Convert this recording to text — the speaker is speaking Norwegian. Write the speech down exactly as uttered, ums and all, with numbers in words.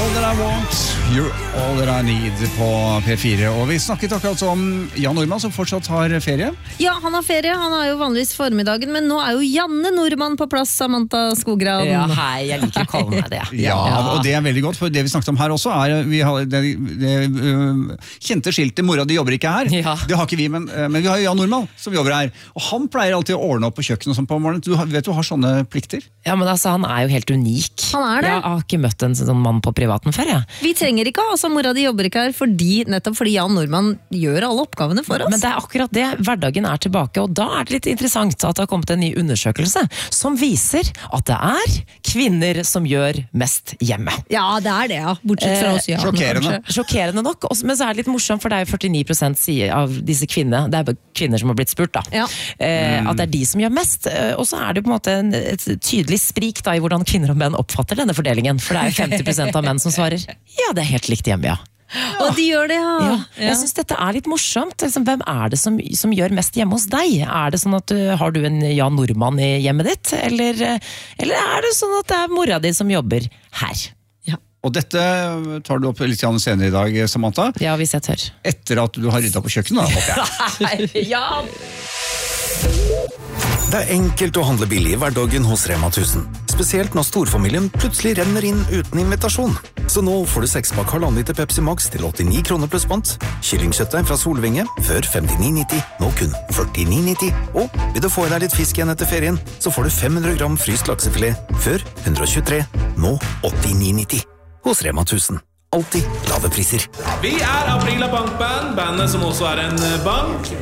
All That I Want, You're All That I Need på P fire. Og vi snakket akkurat om Jan Normann som fortsatt har ferie. Ja, han har ferie, han har jo vanligvis formiddagen, men nå er jo Janne Normann på plass, Samantha Skogran. Ja, hei, jeg liker å kalle meg det. Ja, ja, og det er veldig godt, for det vi snakket om her også er, vi har det, det uh, kjente skiltet, mora de jobber ikke her. Ja. Det har ikke vi, men, uh, men vi har jo Jan Normann som jobber her. Og han pleier alltid å ordne opp på kjøkkenet og sånn på morgenen. Du har, vet du har sånne plikter? Ja, men altså, han er jo helt unik. Han er det. Jeg har ikke møtt en sånn mann på privaten før, jeg. Vi trenger ikke, altså mora de jobber ikke her, fordi, nettopp fordi Jan Normann gjør alle oppgavene for oss. Men det er akkurat det, hverdagen er tilbake, og da er det litt interessant at det har kommet en ny undersøkelse som viser at det er kvinner som gjør mest hjemme. Ja, det er det, ja. Bortsett fra oss, ja. Sjokkerende. Sjokkerende nok, men så er det litt morsomt, for det er jo førtini prosent av disse kvinnene, det er bare kvinner som har blitt spurt da, Ja. eh, at det er de som gjør mest, og så er det på en måte en, et tydelig sprik da, i hvordan kvinner og menn oppfatter denne fordelingen, for det er jo femti prosent av menn som svarer, ja, det er helt likt hjemme, ja. Og de gjør det, ja. Ja, jeg synes dette er litt morsomt. Liksom, hvem er det som, som gjør mest hjemme hos deg? Er det sånn at du, har du en Jan Normann i hjemmet ditt? Eller, eller er det sånn at det er mora di som jobber her? Ja. Og dette tar du opp litt senere i dag, Samantha. Ja, hvis jeg tør. Etter at du har ryddet på kjøkkenet, da, håper jeg. Jan! Det er enkelt å handle billig i hverdagen hos Rema tusen. Spesielt når storfamilien plutselig renner inn uten invitasjon. Så nå får du sekspakk halvannen liter Pepsi Max til åttini kroner pluss pant. Kyllingkjøttet fra Solvinge før femtini nitti, nå kun førtini nitti. Og vil du få i deg litt fisk igjen etter ferien, så får du fem hundre gram fryst laksefilet før hundre og tjuetre, nå åttini nitti. Hos Rema tusen. Alltid lave priser. Vi er Aprila Bankband, bandet som også er en bank.